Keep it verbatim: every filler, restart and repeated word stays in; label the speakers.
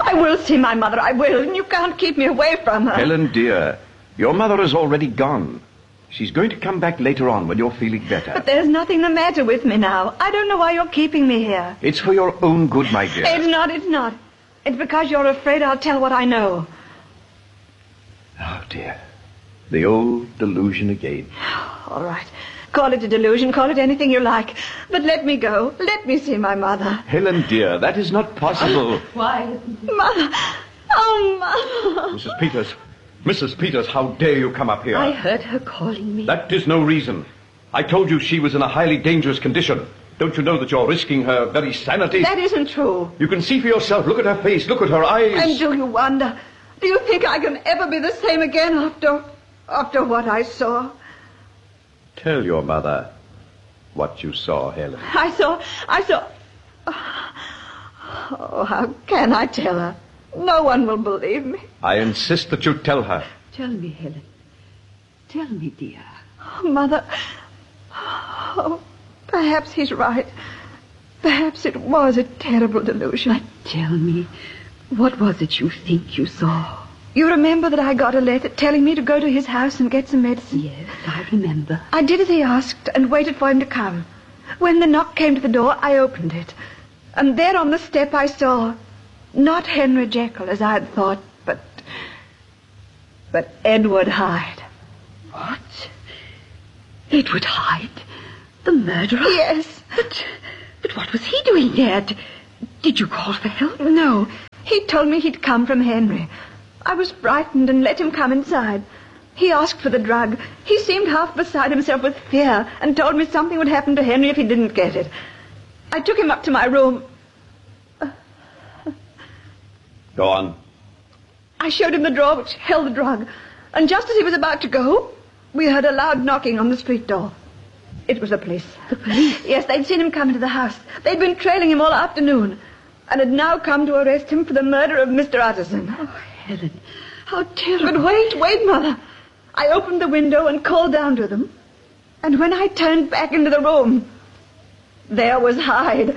Speaker 1: I will see my mother, I will, and you can't keep me away from her.
Speaker 2: Helen, dear, your mother is already gone. She's going to come back later on when you're feeling better.
Speaker 1: But there's nothing the matter with me now. I don't know why you're keeping me here.
Speaker 2: It's for your own good, my dear.
Speaker 1: It's not, it's not. It's because you're afraid I'll tell what I know.
Speaker 2: Oh, dear. The old delusion again.
Speaker 1: All right. Call it a delusion, call it anything you like. But let me go. Let me see my mother.
Speaker 2: Helen, dear, that is not possible.
Speaker 1: Why? Mother. Oh, Mother.
Speaker 2: Missus Peters. Missus Peters, how dare you come up here?
Speaker 1: I heard her calling me.
Speaker 2: That is no reason. I told you she was in a highly dangerous condition. Don't you know that you're risking her very sanity?
Speaker 1: That isn't true.
Speaker 2: You can see for yourself. Look at her face. Look at her eyes.
Speaker 1: And do you wonder? Do you think I can ever be the same again after... after what I saw?
Speaker 2: Tell your mother what you saw, Helen.
Speaker 1: I saw... I saw... Oh, how can I tell her? No one will believe me.
Speaker 2: I insist that you tell her.
Speaker 3: Tell me, Helen. Tell me, dear.
Speaker 1: Oh, Mother... Oh, perhaps he's right. Perhaps it was a terrible delusion.
Speaker 3: But tell me, what was it you think you saw?
Speaker 1: You remember that I got a letter telling me to go to his house and get some medicine?
Speaker 3: Yes, I remember.
Speaker 1: I did as he asked and waited for him to come. When the knock came to the door, I opened it. And there on the step I saw, not Henry Jekyll as I had thought, but... but Edward Hyde.
Speaker 3: What? Edward Hyde? The murderer?
Speaker 1: Yes.
Speaker 3: But, but what was he doing there? D- Did you call for help?
Speaker 1: No. He told me he'd come from Henry. I was frightened and let him come inside. He asked for the drug. He seemed half beside himself with fear and told me something would happen to Henry if he didn't get it. I took him up to my room.
Speaker 2: Go on.
Speaker 1: I showed him the drawer which held the drug. And just as he was about to go, we heard a loud knocking on the street door. It was the police.
Speaker 3: The police?
Speaker 1: Yes, they'd seen him come into the house. They'd been trailing him all afternoon and had now come to arrest him for the murder of Mister Utterson.
Speaker 3: Oh, Helen, how terrible.
Speaker 1: But wait, wait, Mother. I opened the window and called down to them. And when I turned back into the room, there was Hyde,